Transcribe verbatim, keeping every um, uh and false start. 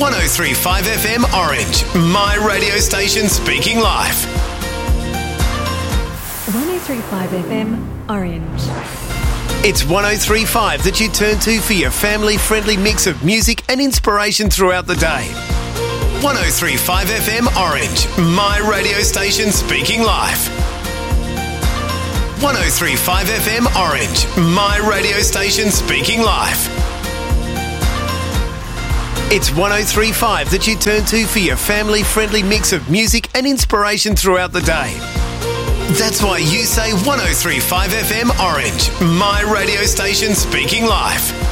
one oh three point five F M Orange, my radio station speaking live. one oh three point five F M Orange. It's one oh three point five that you turn to for your family-friendly mix of music and inspiration throughout the day. one oh three point five F M Orange, my radio station speaking live. one oh three point five F M Orange, my radio station speaking live. It's one oh three point five that you turn to for your family-friendly mix of music and inspiration throughout the day. That's why you say one oh three point five F M Orange, my radio station speaking live.